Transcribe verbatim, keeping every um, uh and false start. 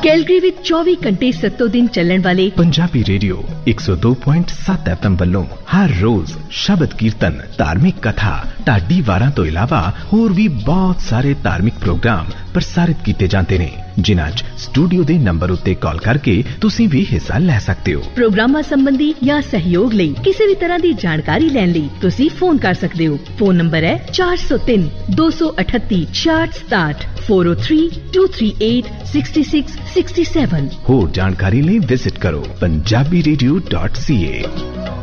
Calgary ਵਿੱਚ ਚੌਵੀ ਘੰਟੇ ਸੱਤੋਂ ਦਿਨ ਚੱਲਣ ਵਾਲੇ ਪੰਜਾਬੀ ਰੇਡੀਓ ਇੱਕ ਸੌ ਦੋ ਪੁਆਇੰਟ ਸੱਤ ਐਫ ਐਮ ਵੱਲੋਂ ਹਰ ਰੋਜ਼ ਸ਼ਬਦ ਕੀਰਤਨ, ਧਾਰਮਿਕ ਕਥਾ, ਢਾਡੀ ਵਾਰਾਂ ਤੋਂ ਇਲਾਵਾ ਹੋਰ ਵੀ ਬਹੁਤ ਸਾਰੇ ਧਾਰਮਿਕ ਪ੍ਰੋਗਰਾਮ ਪ੍ਰਸਾਰਿਤ ਕੀਤੇ ਜਾਂਦੇ ਨੇ, ਜਿਨ੍ਹਾਂ 'ਚ ਸਟੂਡੀਓ ਦੇ ਨੰਬਰ ਉੱਤੇ ਕਾਲ ਕਰਕੇ ਤੁਸੀਂ ਵੀ ਹਿੱਸਾ ਲੈ ਸਕਦੇ ਹੋ। ਪ੍ਰੋਗਰਾਮਾਂ ਸੰਬੰਧੀ ਜਾਂ ਸਹਿਯੋਗ ਲਈ ਕਿਸੇ ਵੀ ਤਰ੍ਹਾਂ ਦੀ ਜਾਣਕਾਰੀ ਲੈਣ ਲਈ ਤੁਸੀਂ ਫੋਨ ਕਰ ਸਕਦੇ ਹੋ। ਫੋਨ ਨੰਬਰ ਹੈ ਚਾਰ ਸੌ ਤਿੰਨ ਦੋ ਸੌ ਅਠੱਤੀ ਛਿਆਹਠ ਸਤਾਹਠ ਚਾਰ ਜ਼ੀਰੋ ਤਿੰਨ ਦੋ ਤਿੰਨ ਅੱਠ ਛੇ ਛੇ ਛੇ ਸੱਤ। ਹੋਰ ਜਾਣਕਾਰੀ ਲਈ ਵਿਜ਼ਿਟ ਕਰੋ ਪੰਜਾਬੀ ਰੇਡੀਓ ਡਾਟ ਸੀ ਏ।